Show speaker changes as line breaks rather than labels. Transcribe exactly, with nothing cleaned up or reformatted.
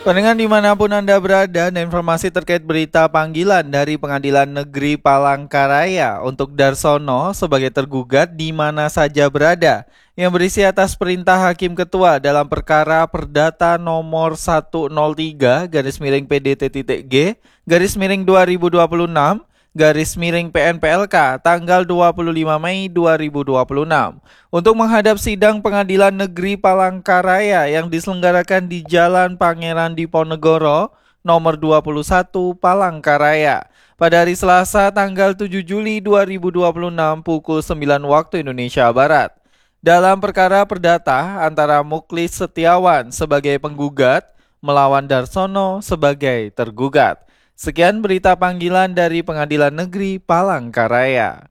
Pendengar dimanapun Anda berada, dan informasi terkait berita panggilan dari Pengadilan Negeri Palangkaraya untuk Darsono sebagai tergugat di mana saja berada, yang berisi atas perintah Hakim Ketua dalam perkara Perdata nomor seratus tiga garis miring P D T.G garis miring dua ribu dua puluh enam garis miring P N P L K tanggal dua puluh lima Mei dua ribu dua puluh enam untuk menghadap sidang Pengadilan Negeri Palangkaraya yang diselenggarakan di Jalan Pangeran Diponegoro nomor dua puluh satu Palangkaraya pada hari Selasa tanggal tujuh Juli dua ribu dua puluh enam pukul sembilan waktu Indonesia Barat. Dalam perkara perdata antara Muklis Setiawan sebagai penggugat melawan Darsono sebagai tergugat. Sekian berita panggilan dari Pengadilan Negeri Palangkaraya.